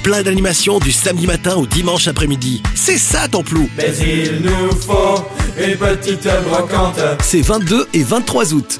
plein d'animations du samedi matin au dimanche après-midi. C'est ça ton Plou. Mais il nous faut une petite brocante. C'est 22 et 23 août.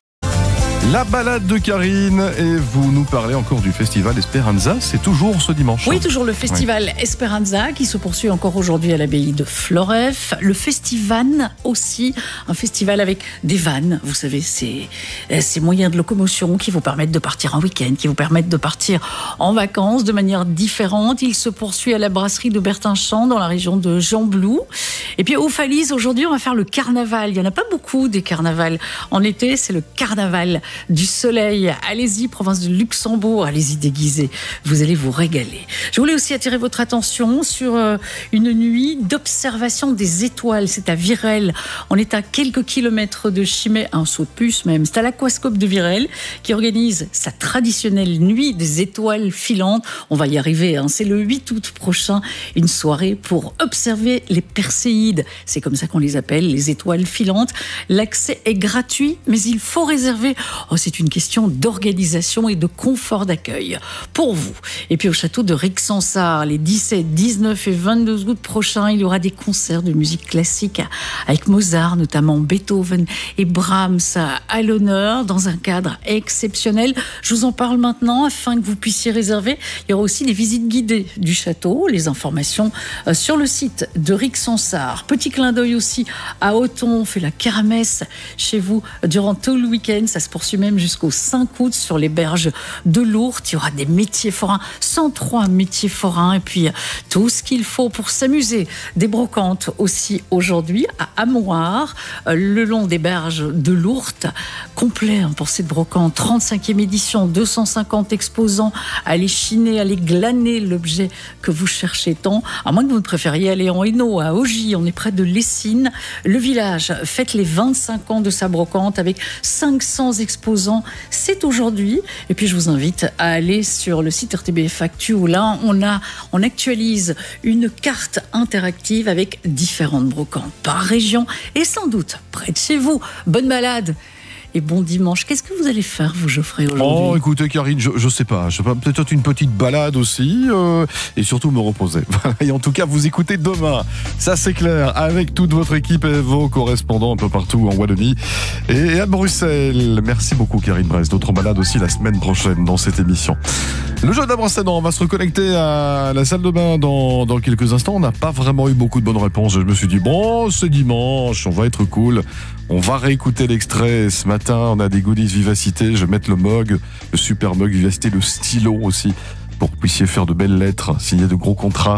La balade de Karine, et vous nous parlez encore du festival Esperanza, c'est toujours ce dimanche. Oui, toujours le festival Esperanza qui se poursuit encore aujourd'hui à l'abbaye de Floreffe. Le Festivan aussi, un festival avec des vannes, vous savez, ces moyens de locomotion qui vous permettent de partir en week-end, qui vous permettent de partir en vacances de manière différente. Il se poursuit à la brasserie de Bertinchamp dans la région de Gembloux. Et puis au Falise, aujourd'hui, on va faire le carnaval. Il n'y en a pas beaucoup des carnavals. En été, c'est le carnaval du soleil. Allez-y, province de Luxembourg, allez-y déguisé. Vous allez vous régaler. Je voulais aussi attirer votre attention sur une nuit d'observation des étoiles. C'est à Virel. On est à quelques kilomètres de Chimay, un saut de puce même. C'est à l'aquascope de Virel qui organise sa traditionnelle nuit des étoiles filantes. On va y arriver, hein. C'est le 8 août prochain. Une soirée pour observer les perséides. C'est comme ça qu'on les appelle, les étoiles filantes. L'accès est gratuit, mais il faut réserver. Oh, c'est une question d'organisation et de confort d'accueil pour vous. Et puis au château de Rixensart, les 17, 19 et 22 août prochains, il y aura des concerts de musique classique avec Mozart, notamment Beethoven et Brahms à l'honneur dans un cadre exceptionnel. Je vous en parle maintenant afin que vous puissiez réserver. Il y aura aussi des visites guidées du château, les informations sur le site de Rixensart. Petit clin d'œil aussi à Othon, on fait la kermesse chez vous durant tout le week-end. Ça se poursuit même jusqu'au 5 août sur les berges de l'Ourthe. Il y aura des métiers forains, 103 métiers forains, et puis tout ce qu'il faut pour s'amuser. Des brocantes aussi aujourd'hui à Amoir, le long des berges de l'Ourthe. Complet pour cette brocante, 35e édition, 250 exposants. Allez chiner, allez glaner l'objet que vous cherchez tant. À moins que vous ne préfériez aller en Hainaut, à Augy, on est près de Lessines. Le village fête les 25 ans de sa brocante avec 500 exposants. C'est aujourd'hui. Et puis je vous invite à aller sur le site RTBF Actu où là on actualise une carte interactive avec différentes brocantes par région et sans doute près de chez vous. Bonne balade et bon dimanche. Qu'est-ce que vous allez faire, vous, Geoffrey, aujourd'hui? Oh, écoutez, Karine, je sais pas. Peut-être une petite balade aussi, et surtout me reposer. Et en tout cas, vous écoutez demain. Ça, c'est clair. Avec toute votre équipe et vos correspondants un peu partout en Wallonie et à Bruxelles. Merci beaucoup, Karine Brest. D'autres balades aussi la semaine prochaine dans cette émission. Le jeu d'Abrassadant, on va se reconnecter à la salle de bain dans quelques instants. On n'a pas vraiment eu beaucoup de bonnes réponses. Je me suis dit, bon, c'est dimanche, on va être cool. On va réécouter l'extrait. Ce matin, on a des goodies Vivacité. Je vais mettre le mug, le super mug Vivacité, le stylo aussi, pour que vous puissiez faire de belles lettres, signer de gros contrats.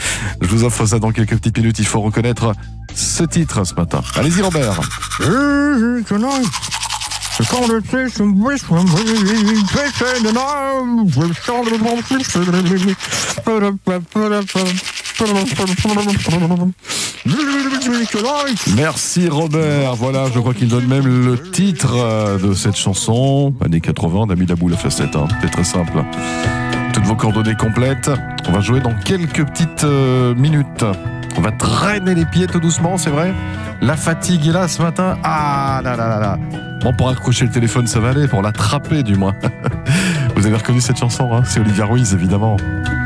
Je vous offre ça dans quelques petites minutes. Il faut reconnaître ce titre ce matin. Allez-y, Robert. Merci Robert. Voilà, je crois qu'il donne même le titre de cette chanson. Années 80, on a mis la boule à facette. C'était très simple. Toutes vos coordonnées complètes. On va jouer dans quelques petites minutes. On va traîner les pieds tout doucement, c'est vrai. La fatigue est là ce matin. Ah là là là là. Bon, pour accrocher le téléphone, ça va aller. Pour l'attraper, du moins. Vous avez reconnu cette chanson, hein? C'est Olivia Ruiz, évidemment.